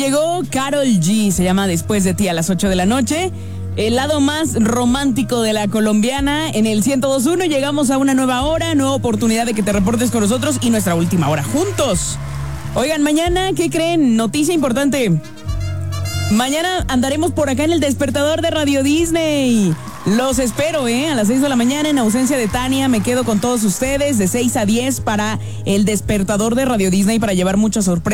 llegó Karol G, se llama Después de ti, a las 8 de la noche. El lado más romántico de la colombiana en el 102.1. Llegamos a una nueva hora, nueva oportunidad de que te reportes con nosotros y nuestra última hora juntos. Oigan, mañana, ¿qué creen? Noticia importante. Mañana andaremos por acá en el despertador de Radio Disney. Los espero, a las 6 de la mañana, en ausencia de Tania. Me quedo con todos ustedes de 6 a 10 para el despertador de Radio Disney para llevar muchas sorpresas.